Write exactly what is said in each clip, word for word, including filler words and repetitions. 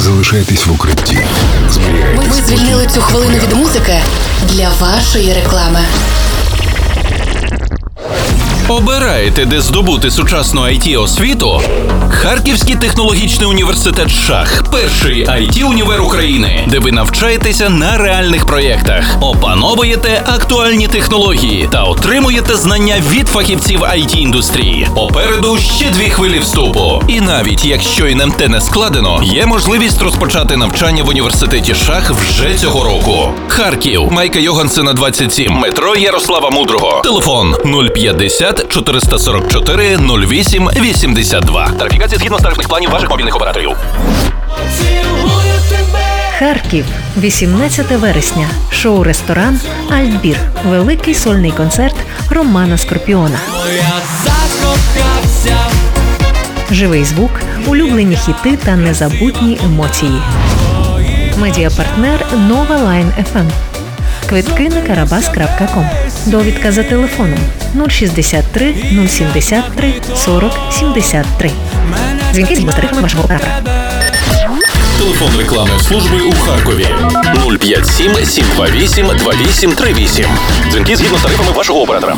Залишайтесь в укритті. Ми, ми звільнили цю хвилину від музики для вашої реклами. Обираєте, де здобути сучасну ай ті-освіту? Харківський технологічний університет «Шах» – перший ай ті-універ України, де ви навчаєтеся на реальних проєктах, опановуєте актуальні технології та отримуєте знання від фахівців ай ті-індустрії. Попереду ще дві хвилі вступу. І навіть якщо ен ем те не складено, є можливість розпочати навчання в університеті «Шах» вже цього року. Харків, Майка Йогансена, двадцять сім, метро Ярослава Мудрого. Телефон нуль п'ятдесят чотириста сорок чотири нуль вісім вісімдесят два. Тарифікація згідно з тарифних планів ваших мобільних операторів. Харків, вісімнадцяте вересня. Шоу-ресторан «Альтбір». Великий сольний концерт Романа Скорпіона. Живий звук, улюблені хіти та незабутні емоції. Медіапартнер Нова Лайн еф ем. Квитки на карабас крапка ком. Довідка за телефоном нуль шістдесят три нуль сімдесят три сорок сімдесят три. Дзвінки зі тарифами вашого оператора. Телефон рекламної служби у Харкові нуль п'ять сім сім два вісім два вісім три вісім. Дзвінки згідно з тарифами вашого оператора.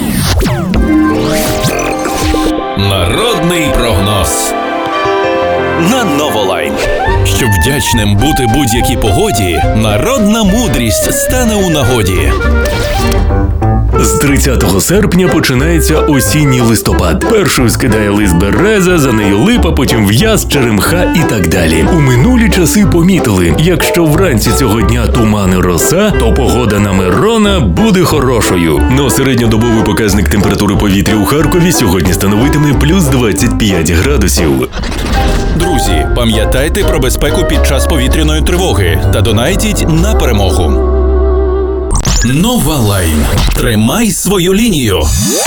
Народний прогноз на Новолайн. Щоб вдячним бути будь-якій погоді, народна мудрість стане у нагоді. З тридцятого серпня починається осінній листопад. Першою скидає лист береза, за нею липа, потім в'яз, черемха і так далі. У минулі часи помітили, якщо вранці цього дня туман і роса, то погода на Мирона буде хорошою. Но середньодобовий показник температури повітря у Харкові сьогодні становитиме плюс двадцять п'ять градусів. Друзі, пам'ятайте про безпеку під час повітряної тривоги та донайтіть на перемогу. Нова Лайн. Тримай свою лінію.